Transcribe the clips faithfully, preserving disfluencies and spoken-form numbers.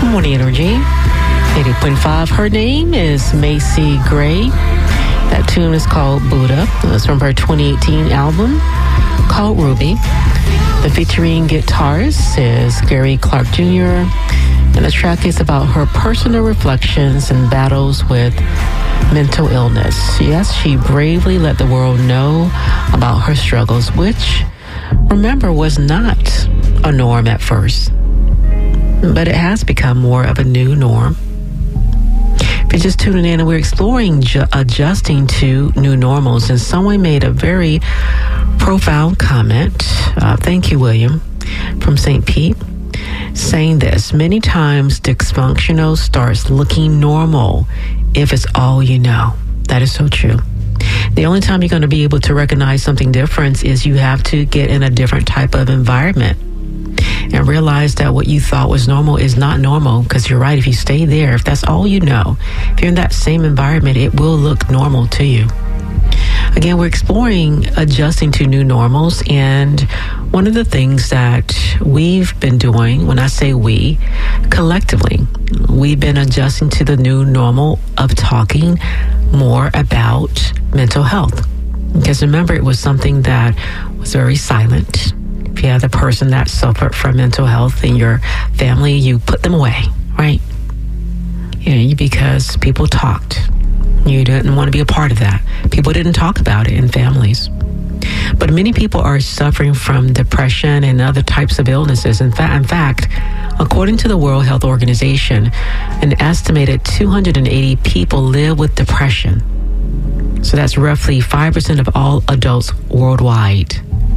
Morning Energy, eighty point five. Her name is Macy Gray. That tune is called Buddha. It's from her twenty eighteen album called Ruby. The featuring guitarist is Gary Clark Junior And the track is about her personal reflections and battles with mental illness. Yes, she bravely let the world know about her struggles, which, remember, was not a norm at first. But it has become more of a new norm. If you're just tuning in, and we're exploring ju- adjusting to new normals, and someone made a very profound comment. Uh, thank you, William, from Saint Pete, saying this: many times dysfunctional starts looking normal if it's all you know. That is so true. The only time you're going to be able to recognize something different is you have to get in a different type of environment and realize that what you thought was normal is not normal. Because you're right, if you stay there, if that's all you know, if you're in that same environment, it will look normal to you. Again, we're exploring adjusting to new normals, and one of the things that we've been doing, when I say we, collectively, we've been adjusting to the new normal of talking more about mental health. Because remember, it was something that was very silent. If you have the person that suffered from mental health in your family, you put them away, right? You know, because people talked. You didn't want to be a part of that. People didn't talk about it in families. But many people are suffering from depression and other types of illnesses. In, fa- in fact, according to the World Health Organization, an estimated two hundred eighty people live with depression. So that's roughly five percent of all adults worldwide.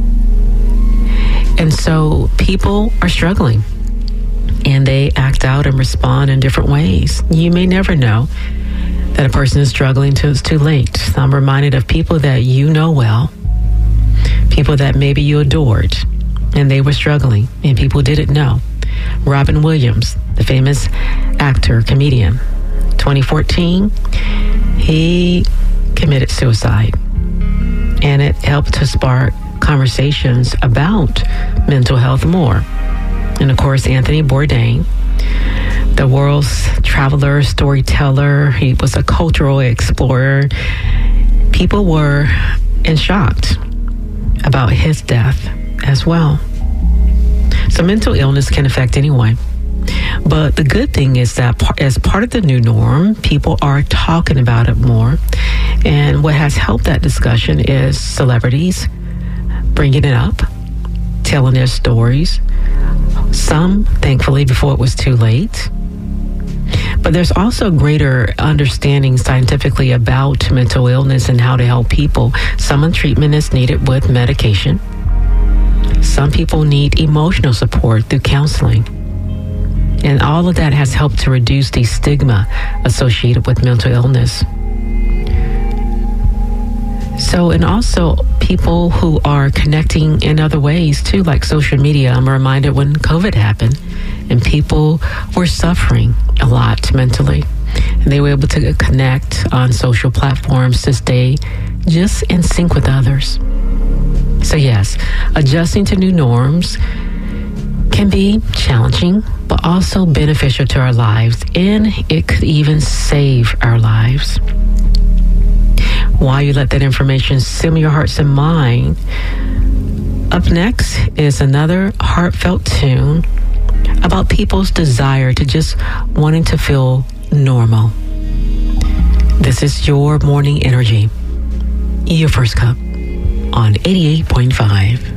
And so people are struggling, and they act out and respond in different ways. You may never know that a person is struggling till it's too late. I'm reminded of people that you know well, people that maybe you adored, and they were struggling, and people didn't know. Robin Williams, the famous actor, comedian, twenty fourteen, he committed suicide, and it helped to spark conversations about mental health more. And of course, Anthony Bourdain, the world's traveler, storyteller, he was a cultural explorer. People were in shock about his death as well. So mental illness can affect anyone. But the good thing is that as part of the new norm, people are talking about it more. And what has helped that discussion is celebrities bringing it up, telling their stories. Some, thankfully, before it was too late. But there's also greater understanding scientifically about mental illness and how to help people. Some treatment is needed with medication. Some people need emotional support through counseling. And all of that has helped to reduce the stigma associated with mental illness. So, and also people who are connecting in other ways too, like social media. I'm reminded when COVID happened and people were suffering a lot mentally, and they were able to connect on social platforms to stay just in sync with others. So yes, adjusting to new norms can be challenging, but also beneficial to our lives, and it could even save our lives. While you let that information simmer your hearts and mind, up next is another heartfelt tune about people's desire to just wanting to feel normal. This is your morning energy, your first cup on eighty-eight point five.